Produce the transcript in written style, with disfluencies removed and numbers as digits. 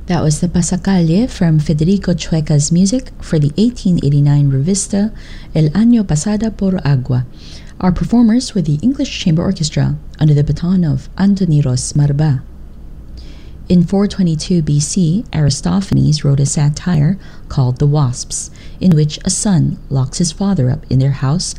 That was the Pasacalle from Federico Chueca's music for the 1889 revista El Año Pasada por Agua. Our performers were the English Chamber Orchestra under the baton of Antoni Ros Marba. In 422 BC, Aristophanes wrote a satire called The Wasps, in which a son locks his father up in their house